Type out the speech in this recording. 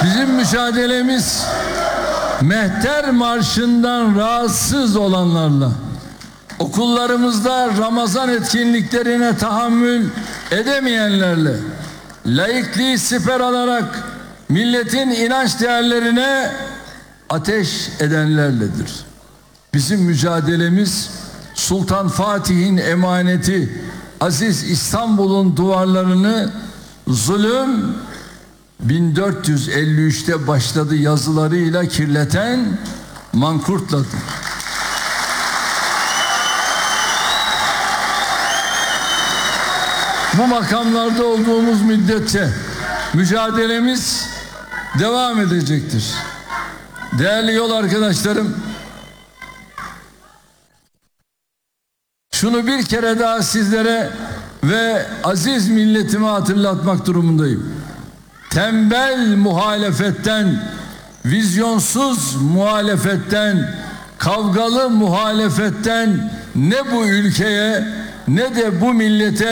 Bizim mücadelemiz Mehter Marşı'ndan rahatsız olanlarla, okullarımızda Ramazan etkinliklerine tahammül edemeyenlerle, laikliği siper alarak milletin inanç değerlerine ateş edenlerledir. Bizim mücadelemiz Sultan Fatih'in emaneti aziz İstanbul'un duvarlarını zulüm 1453'te başladı yazılarıyla kirleten Mankurt'ladır. Bu makamlarda olduğumuz müddetçe mücadelemiz devam edecektir. Değerli yol arkadaşlarım, şunu bir kere daha sizlere ve aziz milletime hatırlatmak durumundayım. Tembel muhalefetten, vizyonsuz muhalefetten, kavgalı muhalefetten ne bu ülkeye ne de bu millete